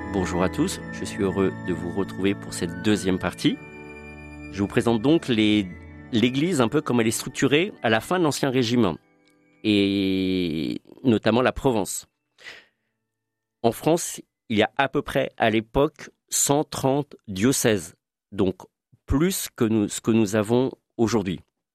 Bonjour à tous, je suis heureux de vous retrouver pour cette deuxième partie. Je vous présente donc l'Église un peu comme elle est structurée à la fin de l'Ancien Régime, et notamment la Provence. En France, il y a à peu près à l'époque 130 diocèses, donc plus que ce que nous avons aujourd'hui.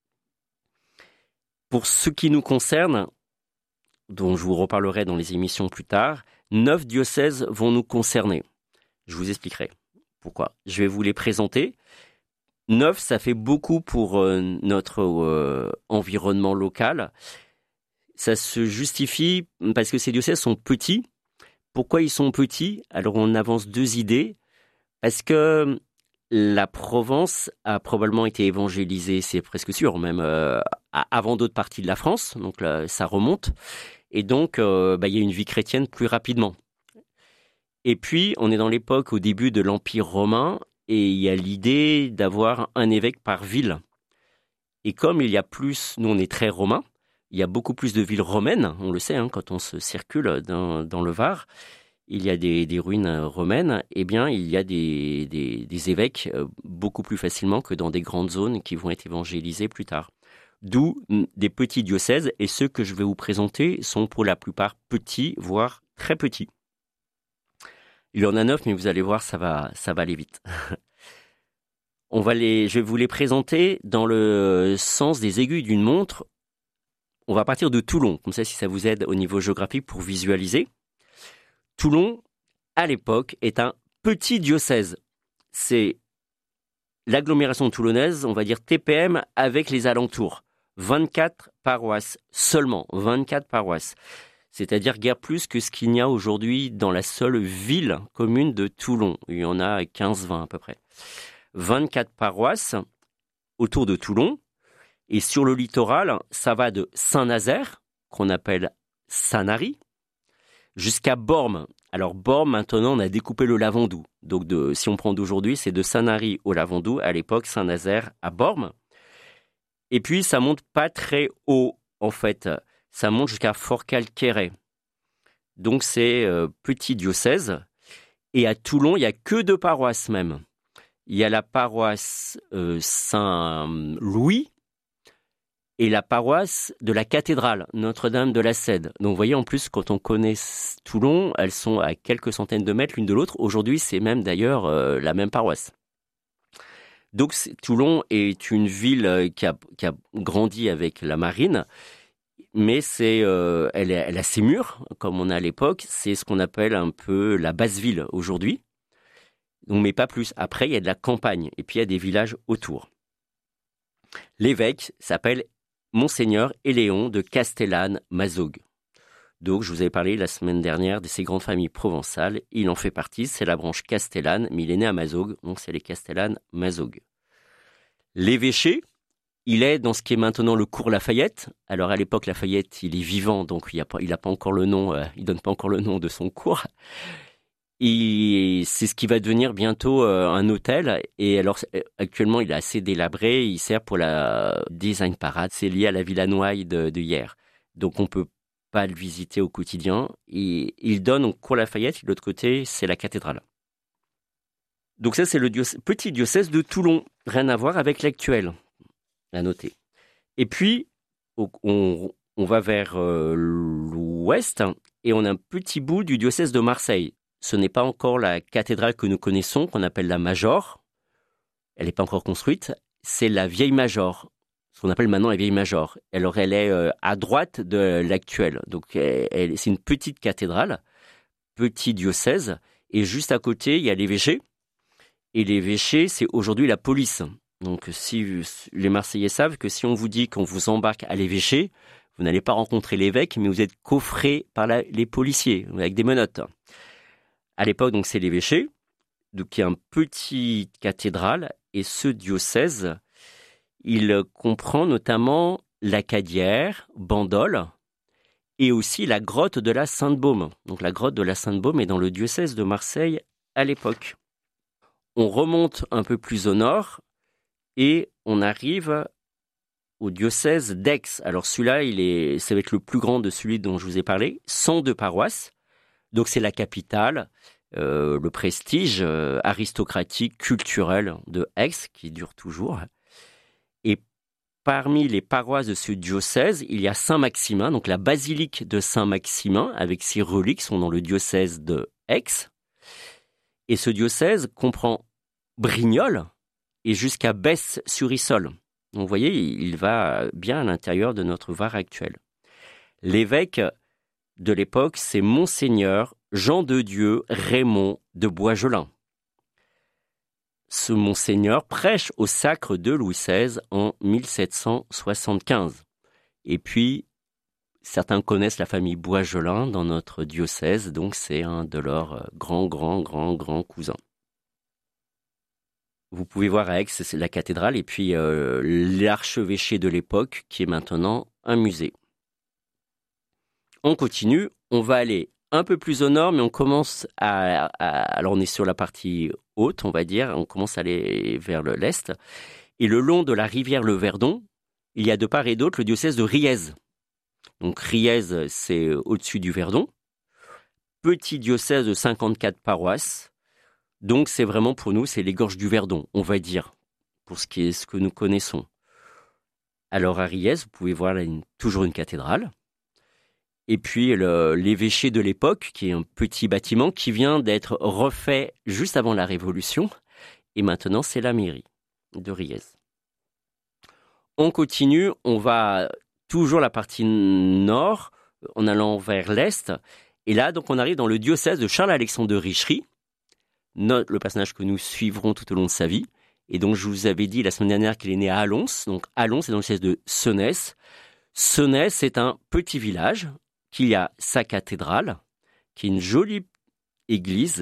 Pour ce qui nous concerne, dont je vous reparlerai dans les émissions plus tard, 9 diocèses vont nous concerner. Je vous expliquerai pourquoi. Je vais vous les présenter. 9, ça fait beaucoup pour notre environnement local. Ça se justifie parce que ces diocèses sont petits. Pourquoi ils sont petits ? Alors on avance 2 idées. Parce que la Provence a probablement été évangélisée, c'est presque sûr, même avant d'autres parties de la France. Donc là, ça remonte. Et donc, il y a une vie chrétienne plus rapidement. Et puis, on est dans l'époque au début de l'Empire romain, et il y a l'idée d'avoir un évêque par ville. Et comme il y a plus, nous on est très romains, il y a beaucoup plus de villes romaines, on le sait, quand on se circule dans le Var, il y a des ruines romaines, eh bien il y a des évêques beaucoup plus facilement que dans des grandes zones qui vont être évangélisées plus tard. D'où des petits diocèses, et ceux que je vais vous présenter sont pour la plupart petits, voire très petits. Il y en a 9, mais vous allez voir, ça va aller vite. Je vais vous les présenter dans le sens des aiguilles d'une montre. On va partir de Toulon, comme ça si ça vous aide au niveau géographique pour visualiser. Toulon, à l'époque, est un petit diocèse. C'est l'agglomération toulonnaise, on va dire TPM, avec les alentours. 24 paroisses seulement, 24 paroisses. C'est-à-dire guère plus que ce qu'il y a aujourd'hui dans la seule ville commune de Toulon. Il y en a 15-20 à peu près. 24 paroisses autour de Toulon. Et sur le littoral, ça va de Saint-Nazaire, qu'on appelle Sanary, jusqu'à Bormes. Alors Bormes, maintenant, on a découpé le Lavandou. Donc si on prend d'aujourd'hui, c'est de Sanary au Lavandou, à l'époque Saint-Nazaire à Bormes. Et puis, ça monte pas très haut, en fait. Ça monte jusqu'à Fort-Calqueret. Donc, c'est petit diocèse. Et à Toulon, il n'y a que 2 paroisses même. Il y a la paroisse Saint-Louis et la paroisse de la cathédrale, Notre-Dame de la Cède. Donc, vous voyez, en plus, quand on connaît Toulon, elles sont à quelques centaines de mètres l'une de l'autre. Aujourd'hui, c'est même d'ailleurs la même paroisse. Donc, Toulon est une ville qui a grandi avec la marine, mais elle a ses murs, comme on a à l'époque. C'est ce qu'on appelle un peu la basse ville aujourd'hui. Donc, mais pas plus. Après, il y a de la campagne, et puis il y a des villages autour. L'évêque s'appelle Monseigneur Éléon de Castellane-Mazogues. Donc, je vous avais parlé la semaine dernière de ces grandes familles provençales. Il en fait partie, c'est la branche Castellane, mais il est né à Mazogues, donc c'est les Castellane-Mazogues. L'évêché, il est dans ce qui est maintenant le cours Lafayette. Alors, à l'époque, Lafayette, il est vivant, donc il a pas encore le nom, il donne pas encore le nom de son cours. Et c'est ce qui va devenir bientôt un hôtel. Et alors, actuellement, il est assez délabré. Il sert pour la design parade. C'est lié à la Villa Noailles de hier. Donc, on peut pas le visiter au quotidien. Et il donne au cours Lafayette. Et de l'autre côté, c'est la cathédrale. Donc ça, c'est le petit diocèse de Toulon. Rien à voir avec l'actuel. À noter. Et puis, on va vers l'ouest. Et on a un petit bout du diocèse de Marseille. Ce n'est pas encore la cathédrale que nous connaissons, qu'on appelle la Major. Elle n'est pas encore construite. C'est la vieille Major, ce qu'on appelle maintenant la vieille Major. Alors, elle est à droite de l'actuelle. Donc, c'est une petite cathédrale, petit diocèse. Et juste à côté, il y a l'évêché. Et l'évêché, c'est aujourd'hui la police. Donc, si les Marseillais savent que si on vous dit qu'on vous embarque à l'évêché, vous n'allez pas rencontrer l'évêque, mais vous êtes coffré par les policiers, avec des menottes. À l'époque, donc, c'est l'évêché, donc il y a une petite cathédrale, et ce diocèse, il comprend notamment l'Acadière, Bandol, et aussi la grotte de la Sainte-Baume. Donc la grotte de la Sainte-Baume est dans le diocèse de Marseille à l'époque. On remonte un peu plus au nord, et on arrive au diocèse d'Aix. Alors celui-là, ça va être le plus grand de celui dont je vous ai parlé, 102 paroisses. Donc c'est la capitale. le prestige aristocratique, culturel de Aix, qui dure toujours. Et parmi les paroisses de ce diocèse, il y a Saint-Maximin, donc la basilique de Saint-Maximin, avec ses reliques, sont dans le diocèse de Aix. Et ce diocèse comprend Brignoles et jusqu'à Besse-sur-Issole. Donc vous voyez, il va bien à l'intérieur de notre Var actuel. L'évêque de l'époque, c'est Monseigneur Jean de Dieu Raymond de Boisgelin. Ce Monseigneur prêche au sacre de Louis XVI en 1775. Et puis, certains connaissent la famille Boisgelin dans notre diocèse, donc c'est un de leurs grands cousins. Vous pouvez voir à Aix, c'est la cathédrale, et puis l'archevêché de l'époque, qui est maintenant un musée. On continue, on va aller un peu plus au nord, mais on commence alors on est sur la partie haute, on va dire, on commence à aller vers l'est. Et le long de la rivière le Verdon, il y a de part et d'autre le diocèse de Riez. Donc Riez, c'est au-dessus du Verdon. Petit diocèse de 54 paroisses. Donc c'est vraiment pour nous, c'est les gorges du Verdon, on va dire, pour ce qui est ce que nous connaissons. Alors à Riez, vous pouvez voir là toujours une cathédrale. Et puis l'évêché de l'époque, qui est un petit bâtiment qui vient d'être refait juste avant la Révolution. Et maintenant, c'est la mairie de Riez. On continue, on va toujours la partie nord, en allant vers l'est. Et là, donc, on arrive dans le diocèse de Charles-Alexandre de Richery, le personnage que nous suivrons tout au long de sa vie. Et donc, je vous avais dit la semaine dernière qu'il est né à Allons. Donc, Allons, c'est dans le diocèse de Senez. Senez, c'est un petit village qui a sa cathédrale, qui est une jolie église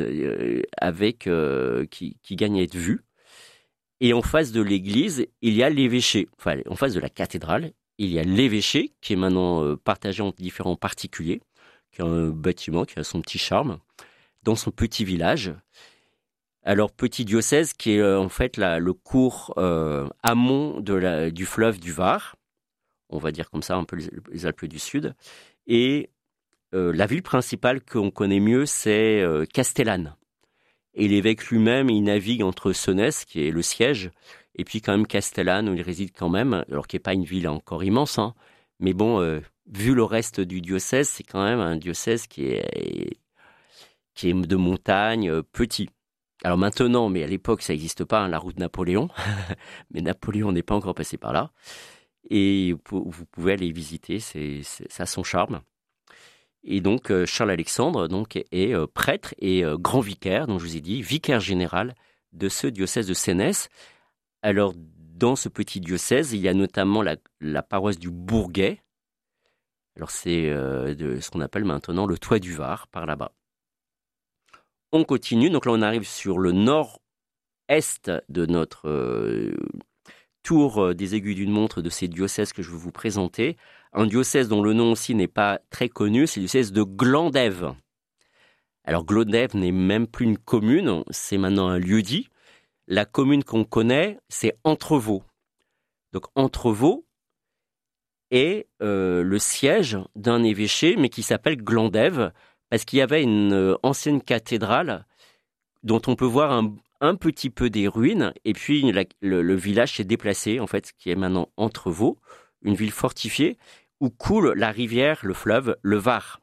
qui gagne à être vue. Et en face de l'église, il y a l'évêché. Enfin, en face de la cathédrale, il y a l'évêché, qui est maintenant partagé en différents particuliers, qui a un bâtiment qui a son petit charme, dans son petit village. Alors, petit diocèse qui est en fait le cours amont du fleuve du Var, on va dire comme ça, un peu les Alpes du Sud. Et la ville principale qu'on connaît mieux, c'est Castellane. Et l'évêque lui-même, il navigue entre Senez, qui est le siège, et puis quand même Castellane, où il réside quand même, alors qu'il n'est pas une ville encore immense, hein. Mais bon, vu le reste du diocèse, c'est quand même un diocèse qui est de montagne, petit. Alors maintenant, mais à l'époque, ça n'existe pas, hein, la route Napoléon, mais Napoléon n'est pas encore passé par là. Et vous pouvez aller visiter, ça a son charme. Et donc Charles-Alexandre est prêtre et grand vicaire, donc je vous ai dit, vicaire général de ce diocèse de Senez. Alors dans ce petit diocèse, il y a notamment la paroisse du Bourguet. Alors c'est ce qu'on appelle maintenant le toit du Var, par là-bas. On continue, donc là on arrive sur le nord-est de notre tour des aiguilles d'une montre de ces diocèses que je vais vous présenter. Un diocèse dont le nom aussi n'est pas très connu, c'est le diocèse de Glandève. Alors Glandève n'est même plus une commune, c'est maintenant un lieu-dit. La commune qu'on connaît, c'est Entrevaux. Donc Entrevaux est le siège d'un évêché, mais qui s'appelle Glandève, parce qu'il y avait une ancienne cathédrale dont on peut voir un petit peu des ruines, et puis le village s'est déplacé, en fait, qui est maintenant Entrevaux, une ville fortifiée, où coule la rivière, le fleuve, le Var.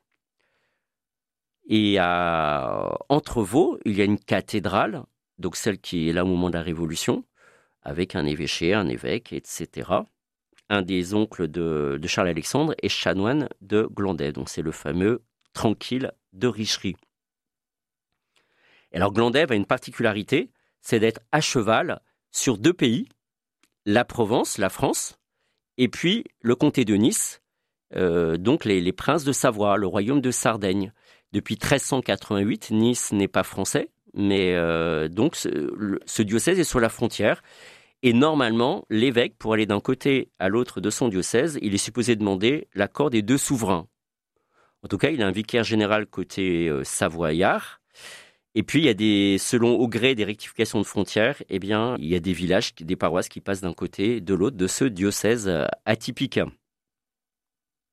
Et à Entrevaux, il y a une cathédrale, donc celle qui est là au moment de la Révolution, avec un évêché, un évêque, etc. Un des oncles de Charles-Alexandre est chanoine de Glandève, donc c'est le fameux Tranquille de Richery. Et alors Glandève a une particularité, c'est d'être à cheval sur deux pays, la Provence, la France, et puis le comté de Nice, donc les princes de Savoie, le royaume de Sardaigne. Depuis 1388, Nice n'est pas français, mais donc ce diocèse est sur la frontière. Et normalement, l'évêque, pour aller d'un côté à l'autre de son diocèse, il est supposé demander l'accord des deux souverains. En tout cas, il a un vicaire général côté savoyard. Et puis, il y a selon au gré des rectifications de frontières, eh bien, il y a des villages, des paroisses qui passent d'un côté et de l'autre de ce diocèse atypique.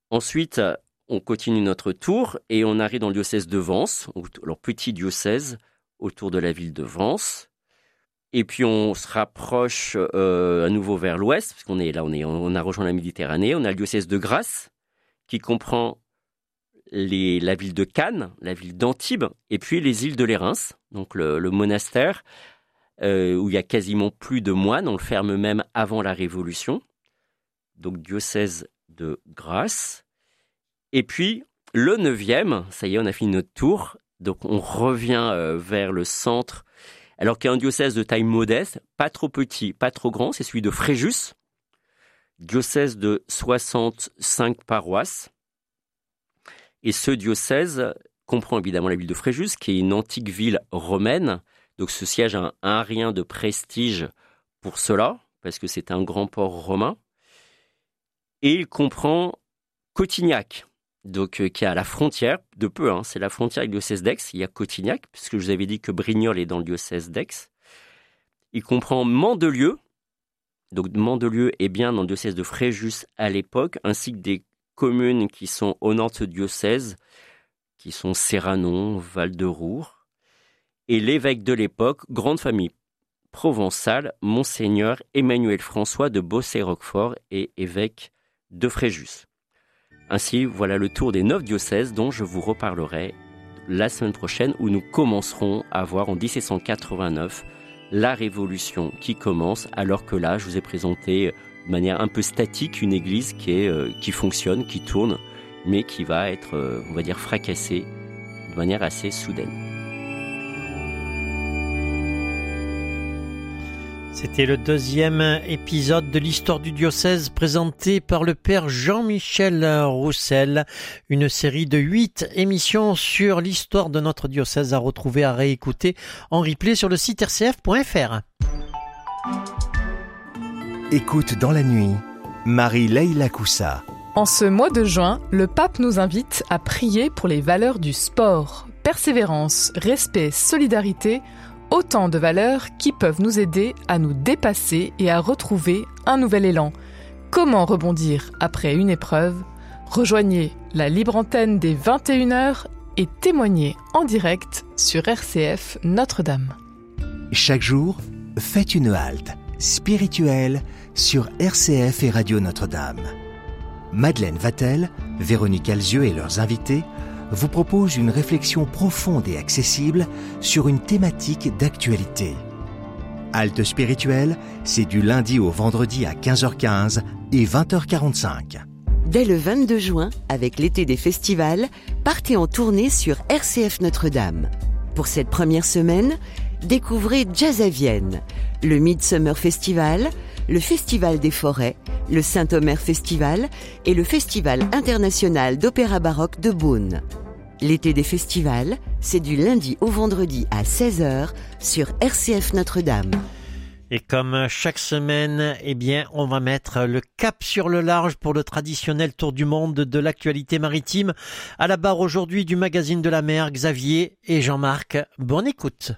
Ensuite, on continue notre tour et on arrive dans le diocèse de Vence, alors petit diocèse autour de la ville de Vence. Et puis on se rapproche à nouveau vers l'ouest, parce qu'on est là, on a rejoint la Méditerranée. On a le diocèse de Grasse, qui comprend la ville de Cannes, la ville d'Antibes, et puis les îles de Lérins, donc le monastère, où il y a quasiment plus de moines. On le ferme même avant la Révolution. Donc diocèse de Grasse. Et puis le 9e, ça y est, on a fini notre tour. Donc on revient vers le centre, alors qu'il y a un diocèse de taille modeste, pas trop petit, pas trop grand, c'est celui de Fréjus, diocèse de 65 paroisses. Et ce diocèse comprend évidemment la ville de Fréjus, qui est une antique ville romaine. Donc ce siège a un rien de prestige pour cela, parce que c'est un grand port romain. Et il comprend Cotignac, donc qui est à la frontière, de peu, c'est la frontière avec le diocèse d'Aix. Il y a Cotignac, puisque je vous avais dit que Brignoles est dans le diocèse d'Aix. Il comprend Mandelieu, donc Mandelieu est bien dans le diocèse de Fréjus à l'époque, ainsi que des communes qui sont au nord de ce diocèse, qui sont Serranon, Val-de-Roure. Et l'évêque de l'époque, grande famille provençale, Monseigneur Emmanuel François de Bossé-Roquefort et évêque de Fréjus. Ainsi, voilà le tour des 9 diocèses dont je vous reparlerai la semaine prochaine, où nous commencerons à voir en 1789 la Révolution qui commence, alors que là, je vous ai présenté de manière un peu statique une église qui fonctionne, qui tourne, mais qui va être, on va dire, fracassée de manière assez soudaine. C'était le 2e épisode de l'histoire du diocèse présenté par le père Jean-Michel Roussel. Une série de 8 émissions sur l'histoire de notre diocèse à retrouver, à réécouter en replay sur le site rcf.fr. Écoute dans la nuit, Marie-Leila Coussa. En ce mois de juin, le pape nous invite à prier pour les valeurs du sport. Persévérance, respect, solidarité, autant de valeurs qui peuvent nous aider à nous dépasser et à retrouver un nouvel élan. Comment rebondir après une épreuve ? Rejoignez la libre antenne des 21h et témoignez en direct sur RCF Notre-Dame. Chaque jour, faites une halte spirituelle sur RCF et Radio Notre-Dame. Madeleine Vatel, Véronique Alzieux et leurs invités vous proposent une réflexion profonde et accessible sur une thématique d'actualité. Halte spirituelle, c'est du lundi au vendredi à 15h15 et 20h45. Dès le 22 juin, avec l'été des festivals, partez en tournée sur RCF Notre-Dame. Pour cette première semaine, découvrez Jazz à Vienne, le Midsummer Festival, le Festival des Forêts, le Saint-Omer Festival et le Festival international d'opéra baroque de Beaune. L'été des festivals, c'est du lundi au vendredi à 16h sur RCF Notre-Dame. Et comme chaque semaine, on va mettre le cap sur le large pour le traditionnel tour du monde de l'actualité maritime. À la barre aujourd'hui du magazine de la mer, Xavier et Jean-Marc. Bonne écoute.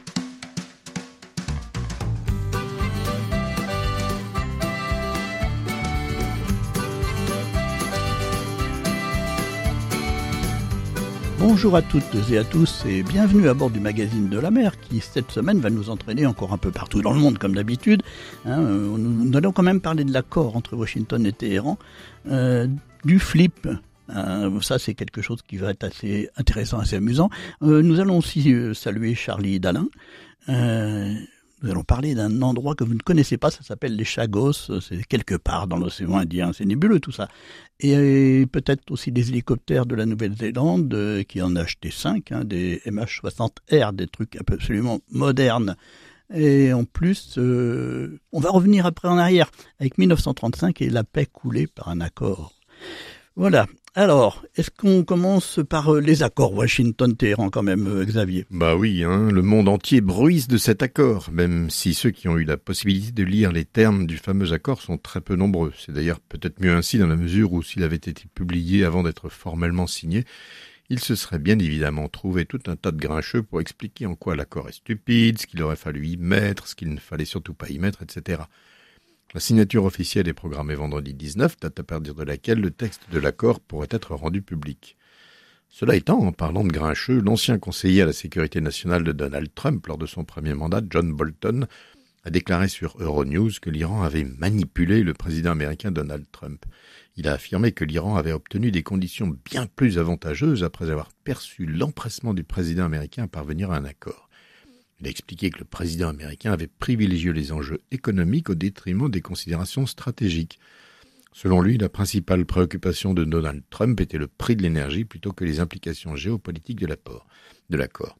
Bonjour à toutes et à tous et bienvenue à bord du magazine de la mer qui cette semaine va nous entraîner encore un peu partout dans le monde comme d'habitude. Nous allons quand même parler de l'accord entre Washington et Téhéran, du flip. Ça c'est quelque chose qui va être assez intéressant, assez amusant. Nous allons aussi saluer Charlie Dalin. Nous allons parler d'un endroit que vous ne connaissez pas, ça s'appelle les Chagos, c'est quelque part dans l'océan Indien, c'est nébuleux tout ça. Et peut-être aussi des hélicoptères de la Nouvelle-Zélande, qui en a acheté 5, des MH-60R, des trucs absolument modernes. Et en plus, on va revenir après en arrière, avec 1935 et la paix coulée par un accord. Voilà. Alors, est-ce qu'on commence par les accords Washington-Téhéran quand même, Xavier ? Bah oui, le monde entier bruisse de cet accord, même si ceux qui ont eu la possibilité de lire les termes du fameux accord sont très peu nombreux. C'est d'ailleurs peut-être mieux ainsi dans la mesure où s'il avait été publié avant d'être formellement signé, il se serait bien évidemment trouvé tout un tas de grincheux pour expliquer en quoi l'accord est stupide, ce qu'il aurait fallu y mettre, ce qu'il ne fallait surtout pas y mettre, etc. La signature officielle est programmée vendredi 19, date à partir de laquelle le texte de l'accord pourrait être rendu public. Cela étant, en parlant de grincheux, l'ancien conseiller à la sécurité nationale de Donald Trump lors de son premier mandat, John Bolton, a déclaré sur Euronews que l'Iran avait manipulé le président américain Donald Trump. Il a affirmé que l'Iran avait obtenu des conditions bien plus avantageuses après avoir perçu l'empressement du président américain à parvenir à un accord. Il a expliqué que le président américain avait privilégié les enjeux économiques au détriment des considérations stratégiques. Selon lui, la principale préoccupation de Donald Trump était le prix de l'énergie plutôt que les implications géopolitiques de l'accord.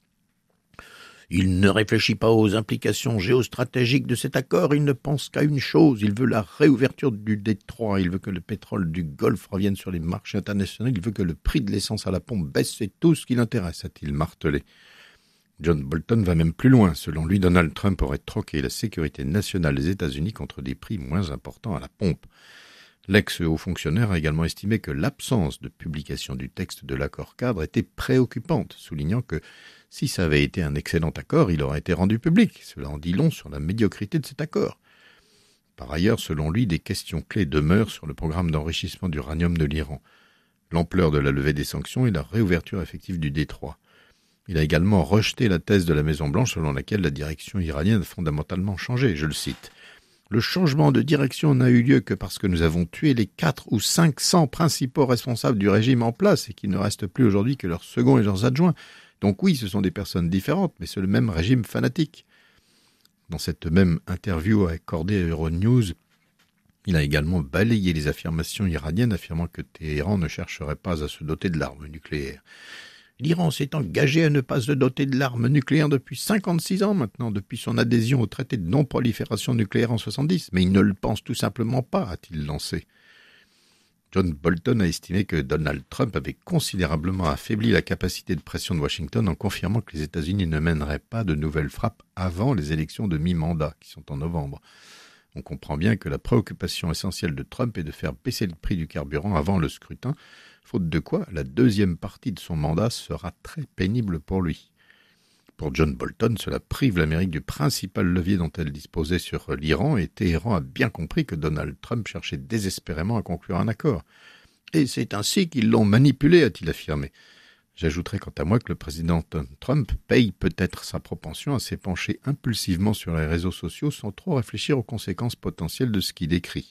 Il ne réfléchit pas aux implications géostratégiques de cet accord, il ne pense qu'à une chose, il veut la réouverture du détroit, il veut que le pétrole du Golfe revienne sur les marchés internationaux, il veut que le prix de l'essence à la pompe baisse, c'est tout ce qui l'intéresse, a-t-il martelé. John Bolton va même plus loin. Selon lui, Donald Trump aurait troqué la sécurité nationale des États-Unis contre des prix moins importants à la pompe. L'ex-haut fonctionnaire a également estimé que l'absence de publication du texte de l'accord-cadre était préoccupante, soulignant que si ça avait été un excellent accord, il aurait été rendu public. Cela en dit long sur la médiocrité de cet accord. Par ailleurs, selon lui, des questions clés demeurent sur le programme d'enrichissement d'uranium de l'Iran, l'ampleur de la levée des sanctions et la réouverture effective du détroit. Il a également rejeté la thèse de la Maison-Blanche selon laquelle la direction iranienne a fondamentalement changé. Je le cite. « Le changement de direction n'a eu lieu que parce que nous avons tué les 400 ou 500 principaux responsables du régime en place et qu'il ne reste plus aujourd'hui que leurs seconds et leurs adjoints. Donc oui, ce sont des personnes différentes, mais c'est le même régime fanatique. » Dans cette même interview accordée à Euronews, il a également balayé les affirmations iraniennes affirmant que Téhéran ne chercherait pas à se doter de l'arme nucléaire. L'Iran s'est engagé à ne pas se doter de l'arme nucléaire depuis 56 ans maintenant, depuis son adhésion au traité de non-prolifération nucléaire en 70, mais il ne le pense tout simplement pas, a-t-il lancé. John Bolton a estimé que Donald Trump avait considérablement affaibli la capacité de pression de Washington en confirmant que les États-Unis ne mèneraient pas de nouvelles frappes avant les élections de mi-mandat, qui sont en novembre. On comprend bien que la préoccupation essentielle de Trump est de faire baisser le prix du carburant avant le scrutin, faute de quoi la deuxième partie de son mandat sera très pénible pour lui. Pour John Bolton, cela prive l'Amérique du principal levier dont elle disposait sur l'Iran et Téhéran a bien compris que Donald Trump cherchait désespérément à conclure un accord. Et c'est ainsi qu'ils l'ont manipulé, a-t-il affirmé. J'ajouterai quant à moi que le président Trump paye peut-être sa propension à s'épancher impulsivement sur les réseaux sociaux sans trop réfléchir aux conséquences potentielles de ce qu'il écrit.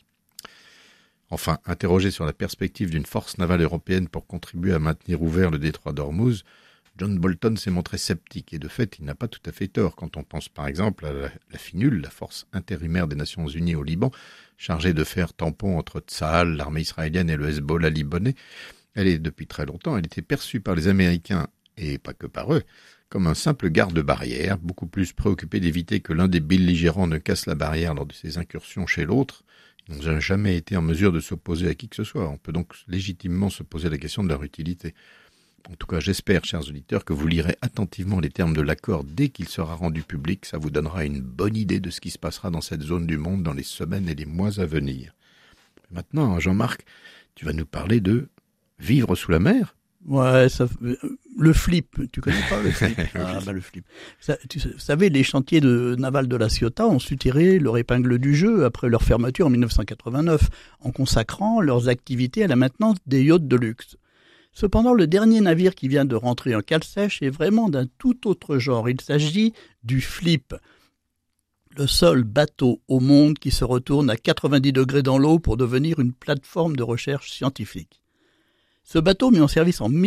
Enfin, interrogé sur la perspective d'une force navale européenne pour contribuer à maintenir ouvert le détroit d'Ormuz, John Bolton s'est montré sceptique et de fait, il n'a pas tout à fait tort quand on pense par exemple à la FINUL, la force intérimaire des Nations Unies au Liban, chargée de faire tampon entre Tsahal, l'armée israélienne et le Hezbollah libanais. Elle était perçue par les Américains, et pas que par eux, comme un simple garde-barrière, beaucoup plus préoccupé d'éviter que l'un des belligérants ne casse la barrière lors de ses incursions chez l'autre. Ils n'ont jamais été en mesure de s'opposer à qui que ce soit. On peut donc légitimement se poser la question de leur utilité. En tout cas, j'espère, chers auditeurs, que vous lirez attentivement les termes de l'accord dès qu'il sera rendu public. Ça vous donnera une bonne idée de ce qui se passera dans cette zone du monde dans les semaines et les mois à venir. Maintenant, Jean-Marc, tu vas nous parler de vivre sous la mer. Ouais, le flip, tu connais pas le flip? Le flip. Vous savez, les chantiers navals de la Ciotat ont su tirer leur épingle du jeu après leur fermeture en 1989, en consacrant leurs activités à la maintenance des yachts de luxe. Cependant, le dernier navire qui vient de rentrer en cale sèche est vraiment d'un tout autre genre. Il s'agit du flip, le seul bateau au monde qui se retourne à 90 degrés dans l'eau pour devenir une plateforme de recherche scientifique. Ce bateau, mis en service en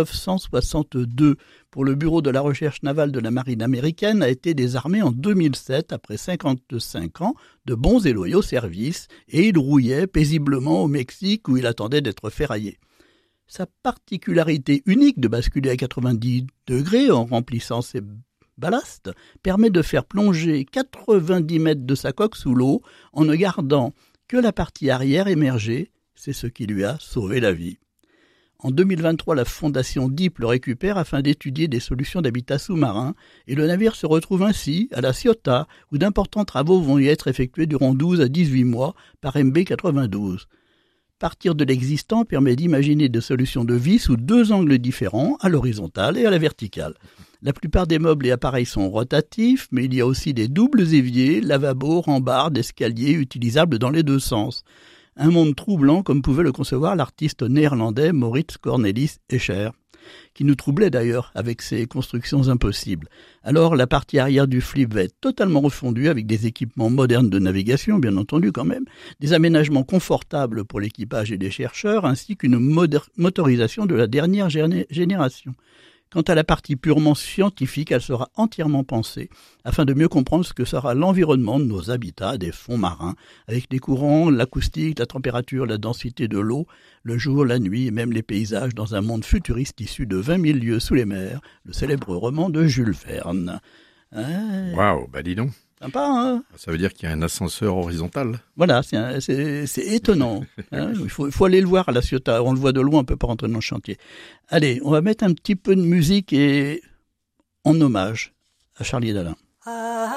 1962 pour le Bureau de la recherche navale de la marine américaine, a été désarmé en 2007 après 55 ans de bons et loyaux services et il rouillait paisiblement au Mexique où il attendait d'être ferraillé. Sa particularité unique de basculer à 90 degrés en remplissant ses ballasts permet de faire plonger 90 mètres de sa coque sous l'eau en ne gardant que la partie arrière émergée. C'est ce qui lui a sauvé la vie. En 2023, la fondation DEEP le récupère afin d'étudier des solutions d'habitat sous-marin et le navire se retrouve ainsi à la Ciotat où d'importants travaux vont y être effectués durant 12 à 18 mois par MB92. Partir de l'existant permet d'imaginer des solutions de vie sous deux angles différents, à l'horizontale et à la verticale. La plupart des meubles et appareils sont rotatifs, mais il y a aussi des doubles éviers, lavabos, rambardes, escaliers utilisables dans les deux sens. Un monde troublant comme pouvait le concevoir l'artiste néerlandais Maurits Cornelis Escher. qui nous troublait d'ailleurs avec ses constructions impossibles. Alors la partie arrière du flip va être totalement refondue avec des équipements modernes de navigation, bien entendu quand même, des aménagements confortables pour l'équipage et les chercheurs, ainsi qu'une motorisation de la dernière génération. Quant à la partie purement scientifique, elle sera entièrement pensée afin de mieux comprendre ce que sera l'environnement de nos habitats, des fonds marins, avec les courants, l'acoustique, la température, la densité de l'eau, le jour, la nuit et même les paysages dans un monde futuriste issu de 20 000 lieues sous les mers, le célèbre roman de Jules Verne. Waouh, bah dis donc. Sympa, hein? Ça veut dire qu'il y a un ascenseur horizontal. Voilà, c'est étonnant. Hein, il faut aller le voir à La Ciotat. On le voit de loin, on ne peut pas rentrer dans le chantier. Allez, on va mettre un petit peu de musique et en hommage à Charlie Dalin.